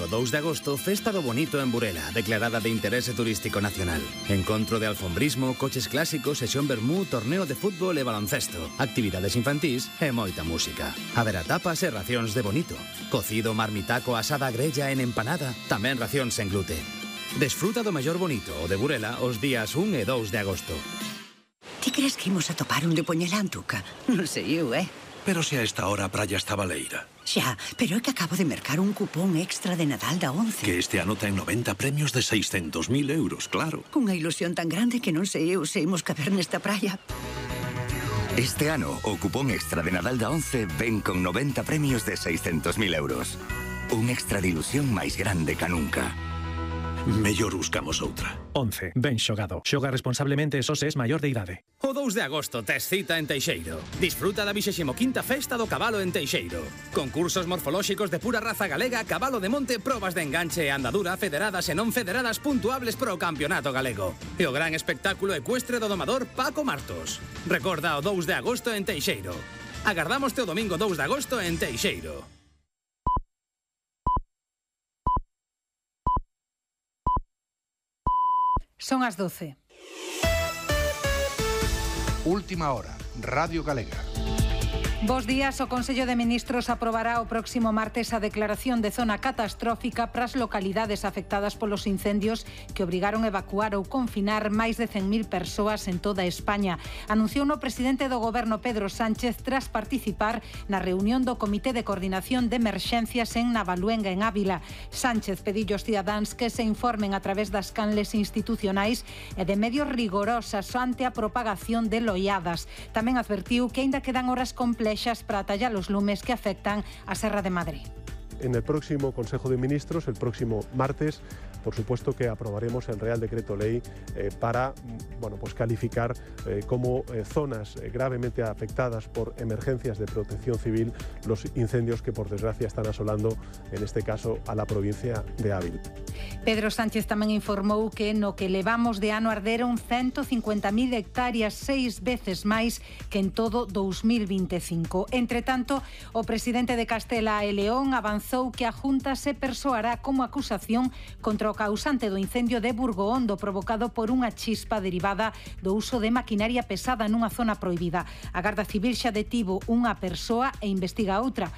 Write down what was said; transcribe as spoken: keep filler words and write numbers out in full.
o dous de agosto, Festa do Bonito en Burela, declarada de interese turístico nacional. Encontro de alfombrismo, coches clásicos, sesión vermú, torneo de fútbol e baloncesto, actividades infantís e moita música. Haberá tapas e racións de bonito. Cocido, marmitaco, asada grella en empanada, tamén racións en gluten. Desfruta do mellor bonito o de Burela os días un e dous de agosto. Ti crees que imos a topar un de poñela Antuca? Non sei eu, eh? Pero se a esta hora a praia está baleira. Xa, pero é que acabo de mercar un cupón extra de Nadal da once. Que este ano ten noventa premios de seiscentos mil euros, claro. Unha ilusión tan grande que non sei eu se imos caber nesta praia. Este ano, o cupón extra de Nadal da once ven con noventa premios de seiscentos mil euros. Un extra de ilusión máis grande ca nunca. Mellor buscamos outra. once. Ben xogado. Xoga responsablemente e só se es maior de idade. O dous de agosto tes cita en Teixeiro. Disfruta da vixésima quinta Festa do Cabalo en Teixeiro. Concursos morfolóxicos de pura raza galega, cabalo de monte, probas de enganche e andadura federadas e non federadas puntuables pro campeonato galego. E o gran espectáculo ecuestre do domador Paco Martos. Recorda o dous de agosto en Teixeiro. Agardámoste o domingo dous de agosto en Teixeiro. Son as doce. Última hora, Radio Galega. Bos días, o Consello de Ministros aprobará o próximo martes a declaración de zona catastrófica para as localidades afectadas polos incendios que obrigaron a evacuar ou confinar máis de cen mil persoas en toda España. Anunciou o presidente do Goberno Pedro Sánchez tras participar na reunión do Comité de Coordinación de Emerxencias en Navaluenga, en Ávila. Sánchez pediu aos cidadáns que se informen a través das canles institucionais e de medios rigorosas ante a propagación de loiadas. Tamén advertiu que aínda quedan horas complexas para tallar los lumes que afectan a Serra de Madrid. En el próximo Consejo de Ministros, el próximo martes, por supuesto que aprobaremos el Real Decreto Ley eh, para bueno, pues calificar eh, como eh, zonas eh, gravemente afectadas por emergencias de protección civil los incendios que por desgracia están asolando, en este caso, a la provincia de Ávila. Pedro Sánchez tamén informou que no que levamos de ano arderon ciento cincuenta mil hectáreas, seis veces máis que en todo dous mil veinticinco. Entre tanto, o presidente de Castela e León avanzou que a Junta se persoará como acusación contra o causante do incendio de Burgoondo provocado por unha chispa derivada do uso de maquinaria pesada nunha zona prohibida. A Garda Civil xa detivo unha persoa e investiga outra.